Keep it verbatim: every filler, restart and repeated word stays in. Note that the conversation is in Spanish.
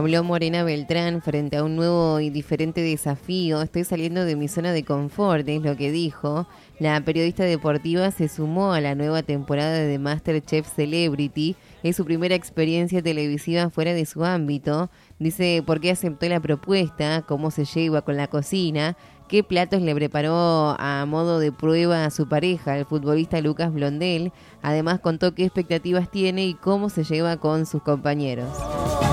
Habló Morena Beltrán frente a un nuevo y diferente desafío. Estoy saliendo de mi zona de confort, es lo que dijo. La periodista deportiva se sumó a la nueva temporada de MasterChef Celebrity. Es su primera experiencia televisiva fuera de su ámbito. Dice por qué aceptó la propuesta, cómo se lleva con la cocina, qué platos le preparó a modo de prueba a su pareja, el futbolista Lucas Blondel. Además contó qué expectativas tiene y cómo se lleva con sus compañeros.